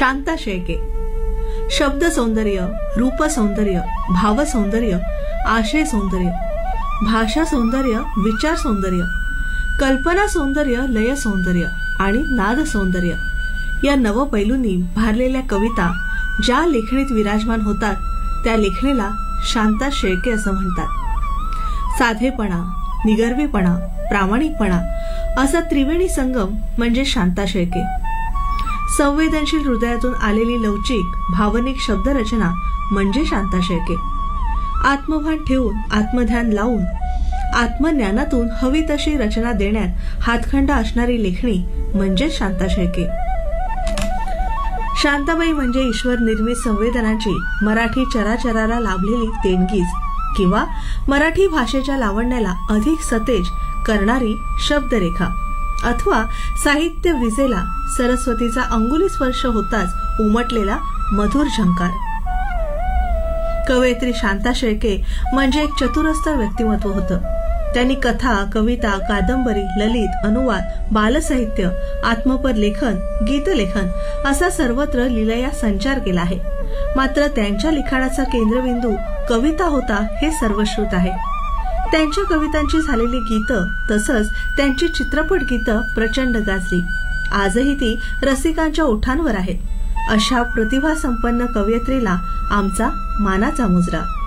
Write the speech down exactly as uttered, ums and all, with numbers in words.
शांता शेळके. शब्द सौंदर्य, रूप सौंदर्य, भाव सौंदर्य, आशय सौंदर्य, भाषा सौंदर्य, विचार सौंदर्य, कल्पना सौंदर्य, लय सौंदर्य आणि नाद सौंदर्य या नवपैलूंनी भारलेल्या कविता ज्या लेखणीत विराजमान होतात त्या लेखणीला शांता शेळके असं म्हणतात. साधेपणा, निगर्वीपणा, प्रामाणिकपणा असा त्रिवेणी संगम म्हणजे शांता शेळके. संवेदनशील हृदयातून आलेली लवचिक भावनिक शब्दरचना म्हणजे शांता शेळके. आत्मभान ठेवून, आत्मध्यान लावून, आत्मज्ञानातून हवी तशी रचना देण्यात हातखंडा असणारी लेखणी म्हणजे शांता शेळके. शांताबाई म्हणजे ईश्वर निर्मित संवेदनांची मराठी चराचराला लाभलेली देणगीच किंवा मराठी भाषेच्या लावण्याला अधिक सतेज करणारी शब्दरेखा अथवा साहित्य विजेला सरस्वतीचा अंगुली स्पर्श होताच उमटलेला मधुर झंकार. कवयित्री शांता शेळके म्हणजे एक चतुरस्तर व्यक्तिमत्व होतं. त्यांनी कथा, कविता, कादंबरी, ललित, अनुवाद, बालसाहित्य, आत्मपद लेखन, गीतलेखन असा सर्वत्र लीलया संचार केला आहे. मात्र त्यांच्या लिखाणाचा केंद्रबिंदू कविता होता हे सर्वश्रुत आहे. त्यांच्या कवितांची झालेली गीतं तसंच त्यांची चित्रपट गीतं प्रचंड गाजली. आजही ती रसिकांच्या ओठांवर आहेत. अशा प्रतिभासंपन्न कवयित्रीला आमचा मानाचा मुजरा.